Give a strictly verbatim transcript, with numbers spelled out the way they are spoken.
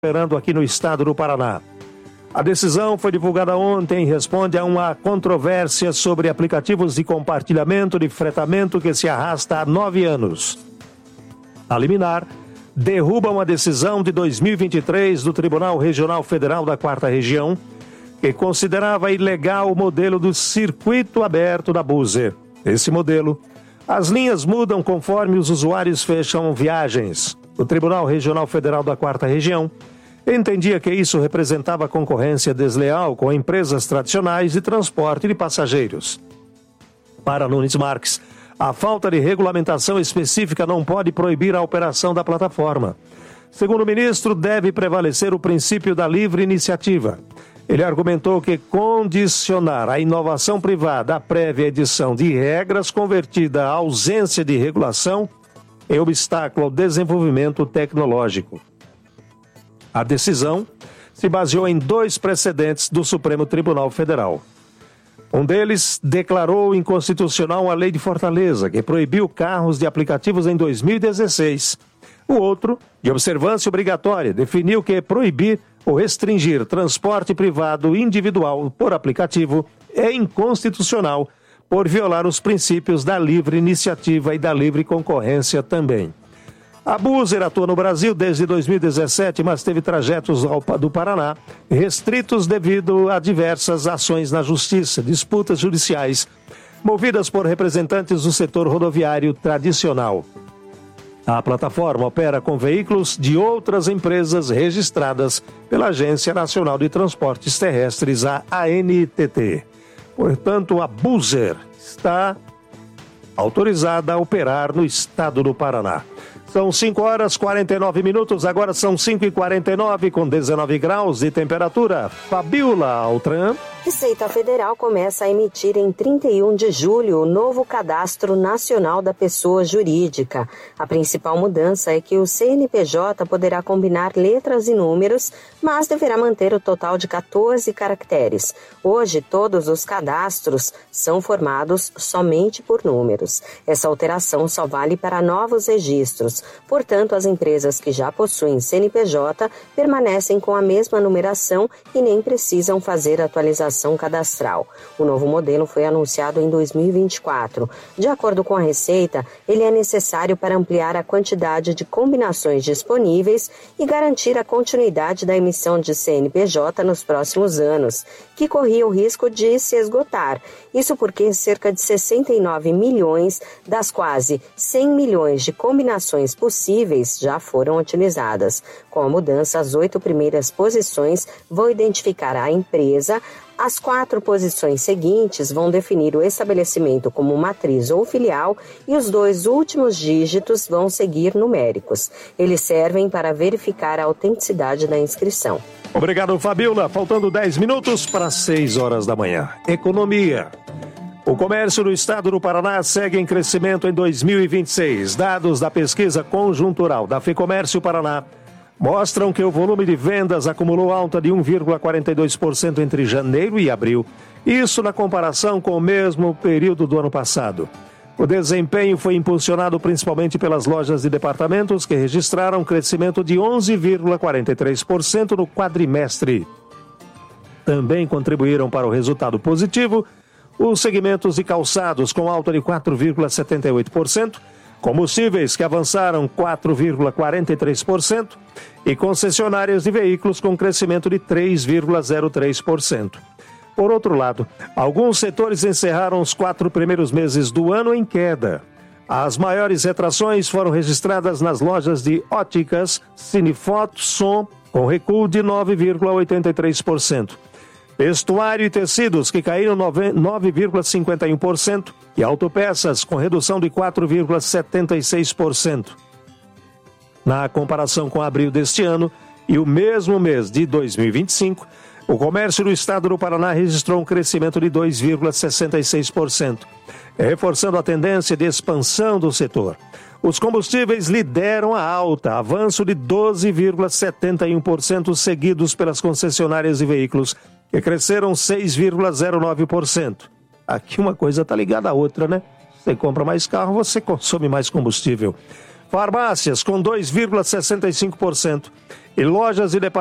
operando aqui no estado do Paraná. A decisão foi divulgada ontem e responde a uma controvérsia sobre aplicativos de compartilhamento de fretamento que se arrasta há nove anos. A liminar derruba uma decisão de dois mil e vinte e três do Tribunal Regional Federal da Quarta Região, que considerava ilegal o modelo do circuito aberto da Buser. Esse modelo, as linhas mudam conforme os usuários fecham viagens. O Tribunal Regional Federal da Quarta Região entendia que isso representava concorrência desleal com empresas tradicionais de transporte de passageiros. Para Nunes Marques, a falta de regulamentação específica não pode proibir a operação da plataforma. Segundo o ministro, deve prevalecer o princípio da livre iniciativa. Ele argumentou que condicionar a inovação privada à prévia edição de regras convertida à ausência de regulação é obstáculo ao desenvolvimento tecnológico. A decisão se baseou em dois precedentes do Supremo Tribunal Federal. Um deles declarou inconstitucional a Lei de Fortaleza, que proibiu carros de aplicativos em dois mil e dezesseis. O outro, de observância obrigatória, definiu que proibir ou restringir transporte privado individual por aplicativo é inconstitucional, por violar os princípios da livre iniciativa e da livre concorrência também. A Buser atua no Brasil desde dois mil e dezessete, mas teve trajetos do Paraná restritos devido a diversas ações na justiça, disputas judiciais, movidas por representantes do setor rodoviário tradicional. A plataforma opera com veículos de outras empresas registradas pela Agência Nacional de Transportes Terrestres, a A N T T. Portanto, a Buser está autorizada a operar no estado do Paraná. São cinco horas e quarenta e nove minutos, agora são cinco e quarenta e nove com dezenove graus de temperatura. Fabiola Altran. Receita Federal começa a emitir em trinta e um de julho o novo Cadastro Nacional da Pessoa Jurídica. A principal mudança é que o C N P J poderá combinar letras e números, mas deverá manter o total de quatorze caracteres. Hoje, todos os cadastros são formados somente por números. Essa alteração só vale para novos registros. Portanto, as empresas que já possuem C N P J permanecem com a mesma numeração e nem precisam fazer atualização cadastral. O novo modelo foi anunciado em dois mil e vinte e quatro. De acordo com a Receita, ele é necessário para ampliar a quantidade de combinações disponíveis e garantir a continuidade da emissão de C N P J nos próximos anos, que corria o risco de se esgotar. Isso porque cerca de sessenta e nove milhões das quase cem milhões de combinações possíveis já foram utilizadas. Com a mudança, as oito primeiras posições vão identificar a empresa. As quatro posições seguintes vão definir o estabelecimento como matriz ou filial e os dois últimos dígitos vão seguir numéricos. Eles servem para verificar a autenticidade da inscrição. Obrigado, Fabiola. Faltando dez minutos para seis horas da manhã. Economia. O comércio no estado do Paraná segue em crescimento em dois mil e vinte e seis. Dados da pesquisa conjuntural da FEComércio Paraná mostram que o volume de vendas acumulou alta de um vírgula quarenta e dois por cento entre janeiro e abril. Isso na comparação com o mesmo período do ano passado. O desempenho foi impulsionado principalmente pelas lojas de departamentos, que registraram um crescimento de onze vírgula quarenta e três por cento no quadrimestre. Também contribuíram para o resultado positivo os segmentos de calçados, com alta de quatro vírgula setenta e oito por cento, combustíveis, que avançaram quatro vírgula quarenta e três por cento, e concessionárias de veículos com crescimento de três vírgula zero três por cento. Por outro lado, alguns setores encerraram os quatro primeiros meses do ano em queda. As maiores retrações foram registradas nas lojas de óticas, Cinefoto, Som, com recuo de nove vírgula oitenta e três por cento. Vestuário e tecidos, que caíram nove vírgula cinquenta e um por cento, e autopeças, com redução de quatro vírgula setenta e seis por cento. Na comparação com abril deste ano e o mesmo mês de dois mil e vinte e cinco, o comércio do estado do Paraná registrou um crescimento de dois vírgula sessenta e seis por cento, reforçando a tendência de expansão do setor. Os combustíveis lideram a alta, avanço de doze vírgula setenta e um por cento, seguidos pelas concessionárias de veículos, que cresceram seis vírgula zero nove por cento. Aqui uma coisa está ligada à outra, né? Você compra mais carro, você consome mais combustível. Farmácias com dois vírgula sessenta e cinco por cento E lojas e departamentos